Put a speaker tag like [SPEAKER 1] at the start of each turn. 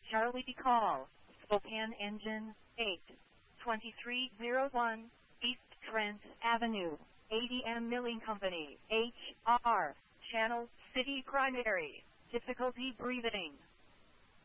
[SPEAKER 1] Charlie Call, Spokane Engine, 82301, East Trent Avenue, ADM Milling Company, HR, Channel City Primary, difficulty breathing.